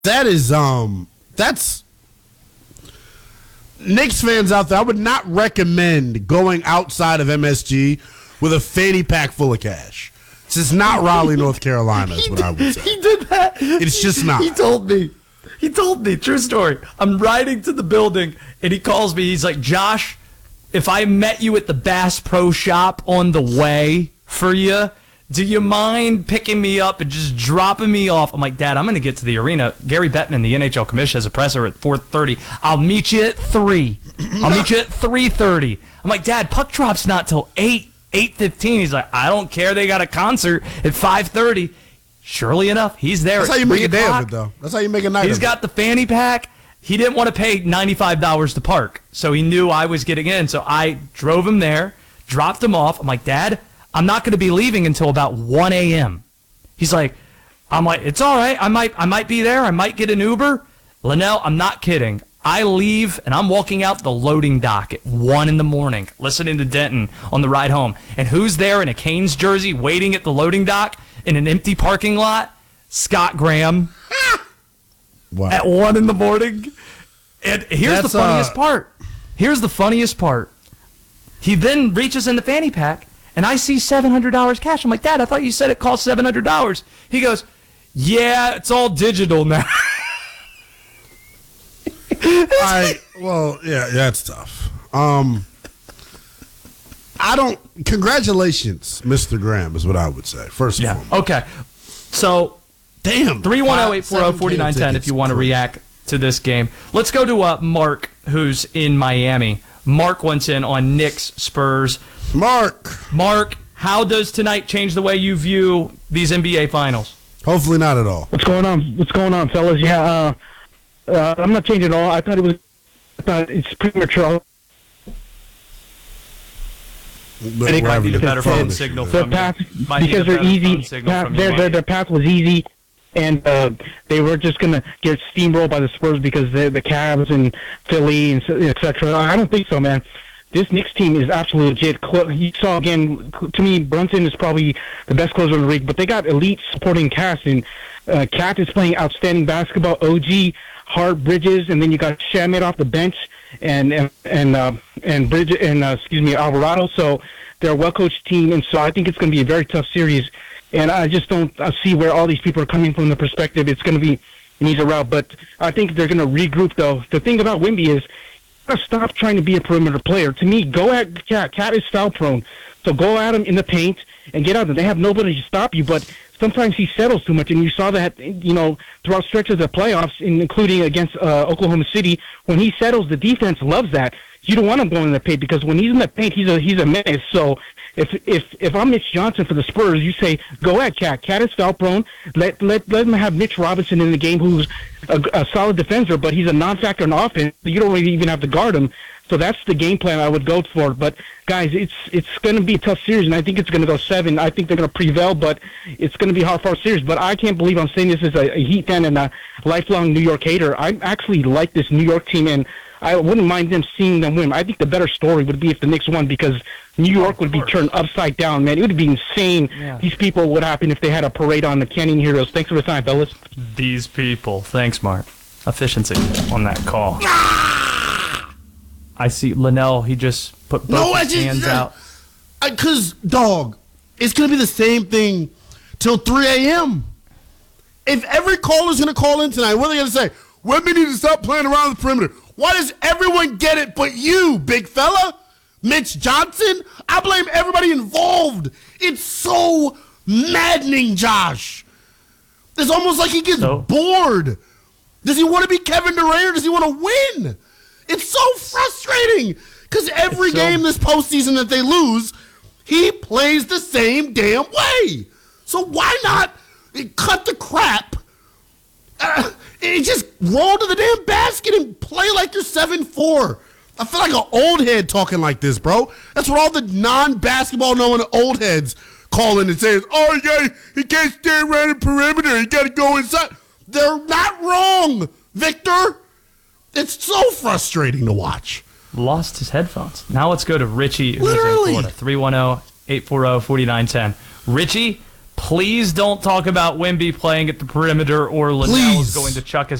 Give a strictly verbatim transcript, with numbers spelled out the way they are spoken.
That is, um, that's Knicks fans out there. I would not recommend going outside of M S G with a fanny pack full of cash. This is not Raleigh, North Carolina, is what I would say. He did that. It's just not. He told me. He told me. True story. I'm riding to the building, and he calls me. He's like, Josh, if I met you at the Bass Pro Shop on the way for you, do you mind picking me up and just dropping me off? I'm like, Dad, I'm going to get to the arena. Gary Bettman, the N H L commissioner, has a presser at four thirty. I'll meet you at three. I'll meet you at three thirty. I'm like, Dad, puck drop's not till eight, eight fifteen. He's like, I don't care. They got a concert at five thirty. Surely enough, he's there. That's at how you make a day o'clock. of it, though. That's how you make a night He's of got it. the fanny pack. He didn't want to pay ninety-five dollars to park, so he knew I was getting in. So I drove him there, dropped him off. I'm like, Dad, I'm not going to be leaving until about one a.m. He's like, I'm like, it's all right. I might I might be there. I might get an Uber. Linnell, I'm not kidding. I leave, and I'm walking out the loading dock at one in the morning, listening to Denton on the ride home. And who's there in a Canes jersey waiting at the loading dock in an empty parking lot? Scott Graham. Wow. At one in the morning. And here's That's, the funniest uh, part. Here's the funniest part. He then reaches in the fanny pack, and I see seven hundred dollars cash. I'm like, Dad, I thought you said it cost seven hundred dollars. He goes, yeah, it's all digital now. I well, yeah, that's tough. Um, I don't. Congratulations, Mister Graham, is what I would say. First and Yeah. foremost. Okay. So, Damn. three one zero, eight four zero, four nine one zero if you want to Crazy. react to this game. Let's go to uh, Mark, who's in Miami. Mark wants in on Knicks Spurs. Mark. Mark, how does tonight change the way you view these N B A Finals? Hopefully not at all. What's going on? What's going on, fellas? Yeah, uh, uh, I'm not changing at all. I thought it was. I thought it's premature. But I think might wherever be the you're better from, phone it's signal good. The from you. path Might be because the they're better easy. phone signal Path, from their, you, their Mike. their path was easy, and uh, they were just gonna get steamrolled by the Spurs because the the Cavs and Philly and et cetera. I don't think so, man. This Knicks team is absolutely legit. Clo- You saw again. To me, Brunson is probably the best closer in the league, but they got elite supporting cast, and uh, Cat is playing outstanding basketball. O G, Hart, Bridges, and then you got Shamet off the bench, and and and uh, and Bridges and uh, excuse me, Alvarado. So they're a well-coached team, and so I think it's going to be a very tough series. And I just don't uh, see where all these people are coming from. The perspective it's going to be an easy route, but I think they're going to regroup. Though the thing about Wemby is, you gotta stop trying to be a perimeter player. To me, go at Cat. Cat is foul prone, so go at him in the paint and get out there. They have nobody to stop you, but sometimes he settles too much, and you saw that, you know, throughout stretches of the playoffs, including against uh, Oklahoma City. When he settles, the defense loves that. You don't want him going in the paint because when he's in the paint, he's a he's a menace. So if if if I'm Mitch Johnson for the Spurs, you say go at Cat. Cat is foul prone. Let let let him have Mitch Robinson in the game, who's a, a solid defender, but he's a non-factor in offense. You don't really even have to guard him. So that's the game plan I would go for. But guys, it's it's going to be a tough series, and I think it's going to go seven. I think they're going to prevail, but it's going to be a hard fought series. But I can't believe I'm saying this as a, a Heat fan and a lifelong New York hater. I actually like this New York team, and I wouldn't mind them seeing them win. I think the better story would be if the Knicks won, because New York would be turned upside down, man. It would be insane. Yeah. These people would happen if they had a parade on the Canyon Heroes. Thanks for the time, fellas. These people. Thanks, Mark. Efficiency on that call. I see Linnell. He just put both No, I his just hands out. Because, dog, it's going to be the same thing till three a.m. If every caller's going to call in tonight, what are they going to say? Women need to stop playing around the perimeter. Why does everyone get it but you, big fella? Mitch Johnson? I blame everybody involved. It's so maddening, Josh. It's almost like he gets So? bored. Does he want to be Kevin Durant or does he want to win? It's so frustrating because every It's so- game this postseason that they lose, he plays the same damn way. So why not cut the crap? Uh, and just roll to the damn basket and play like you're seven four. I feel like an old head talking like this, bro. That's what all the non-basketball knowing old heads call in and say, oh, yeah, he can't stay around the perimeter. He got to go inside. They're not wrong, Victor. It's so frustrating to watch. Lost his headphones. Now let's go to Richie, who's in Literally. Florida. three one zero, eight four zero, four nine one zero. Richie, Please don't talk about Wemby playing at the perimeter or Linnell Please. is going to chuck his